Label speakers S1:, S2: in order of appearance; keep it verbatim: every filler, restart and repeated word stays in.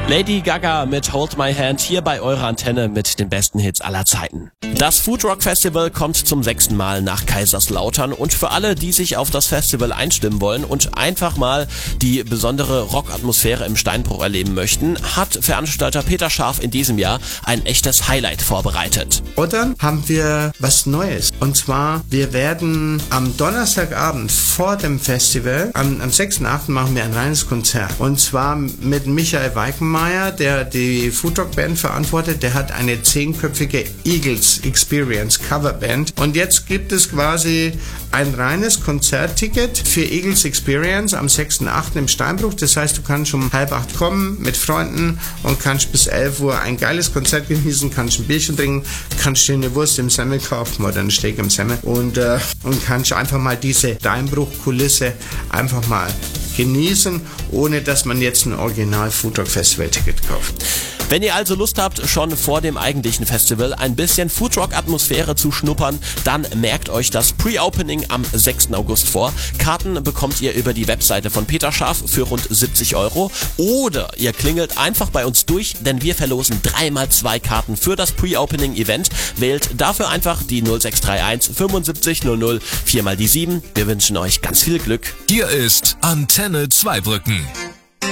S1: Lady Gaga mit Hold My Hand hier bei eurer Antenne mit den besten Hits aller Zeiten. Das Foodrock Festival kommt zum sechsten Mal nach Kaiserslautern und für alle, die sich auf das Festival einstimmen wollen und einfach mal die besondere Rockatmosphäre im Steinbruch erleben möchten, hat Veranstalter Peter Scharf in diesem Jahr ein echtes Highlight vorbereitet.
S2: Und dann haben wir was Neues. Und zwar, wir werden am Donnerstagabend vor dem Festival, am, am sechsten achten machen wir ein reines Konzert. Und zwar mit Michael Weikenmeier, der die Foodrock-Band verantwortet. Der hat eine zehnköpfige Eagles Experience Coverband. Und jetzt gibt es quasi ein reines Konzertticket für Eagles Experience am sechsten achten im Steinbruch. Das heißt, du kannst um halb acht kommen mit Freunden und kannst bis elf Uhr ein geiles Konzert genießen, kannst ein Bierchen trinken, kannst dir eine Wurst im Semmel kaufen oder einen Steak im Semmel und, äh, und kannst einfach mal diese Steinbruch-Kulisse einfach mal genießen, ohne dass man jetzt ein Original Foodrock Festival Ticket kauft.
S1: Wenn ihr also Lust habt, schon vor dem eigentlichen Festival ein bisschen Foodrock-Atmosphäre zu schnuppern, dann merkt euch das Pre-Opening am sechsten August vor. Karten bekommt ihr über die Webseite von Peter Scharf für rund siebzig Euro oder ihr klingelt einfach bei uns durch, denn wir verlosen drei mal zwei Karten für das Pre-Opening-Event. Wählt dafür einfach die null sechs drei eins fünfundsiebzig null null vier mal die sieben. Wir wünschen euch ganz viel Glück.
S3: Hier ist Antenne Zweibrücken.